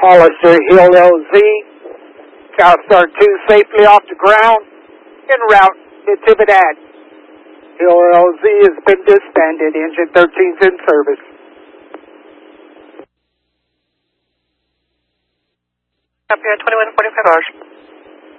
Hollister Hill LZ, CalStar 2 safely off the ground, en route to Tibidad. Hill LZ has been disbanded, engine 13's in service. Copy at 2145 hours.